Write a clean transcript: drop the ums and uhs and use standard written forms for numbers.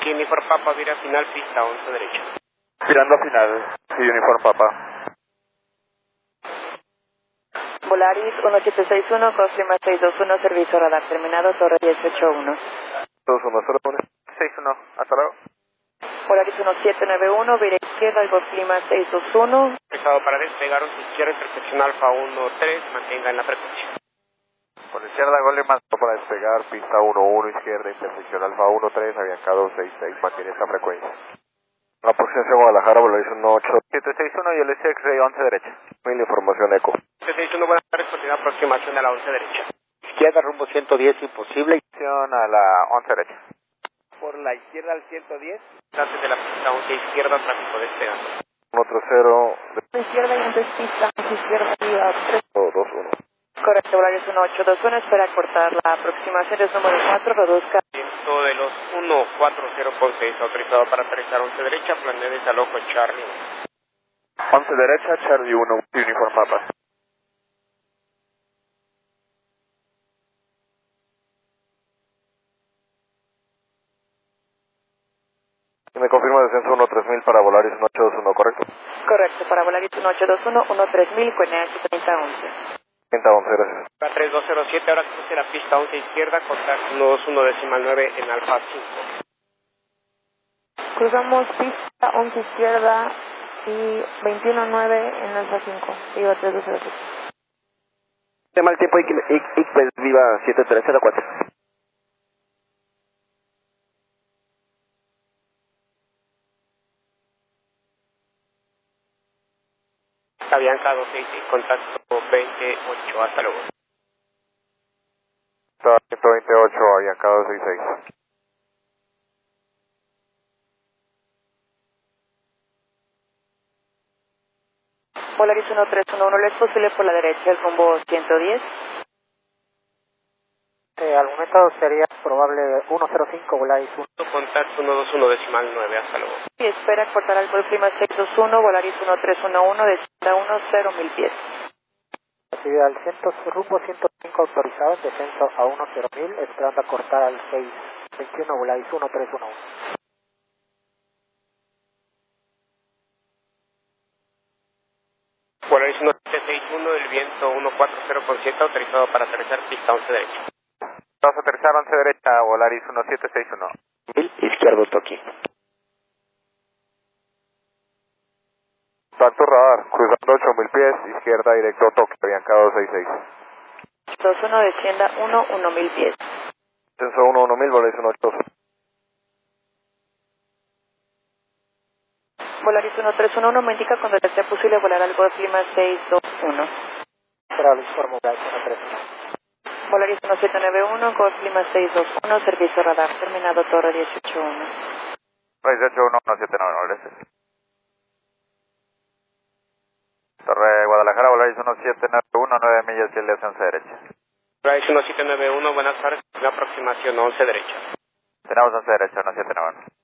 Sí, Uniform Papa, vira final, pista 11 derecha. Girando a final, sí, Uniform Papa. Volaris 1761, Coslima 621, servicio radar terminado, torre 181. 2101, 61, hasta luego. Volaris 1791, vira izquierda, Golf Lima 621. Pesado para despegar, a su izquierda, intersección Alfa 13, mantenga en la frecuencia. Por la izquierda, gol de Manto para despegar, pista 11, izquierda, intersección Alfa 13, Avianca 266, mantiene esta frecuencia. La aproximación Guadalajara, Volaris 18761 y el SX-Ray 11 derecha. Mil información ECO. 761, buenas tardes, continúa aproximación a la 11 derecha. Izquierda, rumbo 110, imposible, a la 11 derecha. Por la izquierda al 110. Antes de la pista 11 izquierda, tráfico despegando. 130, Izquierda y antes pista, izquierda y 3. 221. Correcto, Volaris 1821, espera cortar la aproximación es número 4, reduzca. Viento de los 140 por 6, autorizado para aterrizar 11 derecha, planea desalojo Charlie. 11 derecha, Charlie 1, Uniform Papa. Me confirma descenso 13000 para Volaris 1821, ¿correcto? Correcto, para Volaris 1821, 13000, QNH 3011. 3011, gracias. La 3207, ahora cruce la pista 11 izquierda, contact 121.9 en Alfa 5. Cruzamos pista 11 izquierda y 21.9 en Alfa 5, viva 3207. Tema el tiempo viva 7304. Avianca 266, contacto 28, hasta luego. 128, Avianca 266. Volaris 1311, ¿le es posible por la derecha el rumbo 110? Al momento sería probable 105 Volaris 1. Contacto 121.9, hasta luego. Y espera cortar al Golf Lima 621, Volaris 1311, descienda 10 pies. Actividad al rumbo 105 autorizado, descenso a 10.000, esperando a cortar al 621 Volaris 1311. Volaris 1761, el viento 140 con 7, autorizado para aterrizar pista 11 derecha. Vamos a aterrizar 11 derecha, Volaris 1761. Izquierdo toque. Contacto radar, cruzando 8000 pies, izquierda directo Tokio, Avianca 266. 21, descienda 1000 pies. Descenso 1000, Volaris 182. Volaris 1311, me indica cuando le sea posible volar al Golf Lima 621. Pero les informo Volaris 131. Volaris 1791, Golf Lima 621, servicio radar terminado, torre 181. 181, 179, gracias. Torre Guadalajara, Volaris 1791, 9 millas y el de 11 derecha. Volaris 1791, buenas tardes, una aproximación 11 derecha. Tenemos 11 derecha, 1791.